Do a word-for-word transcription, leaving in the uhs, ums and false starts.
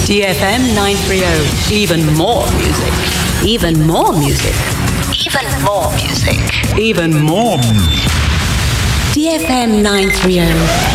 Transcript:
D F M nine thirty. Even more music. Even more music. Even more music. Even more. D F M nine thirty.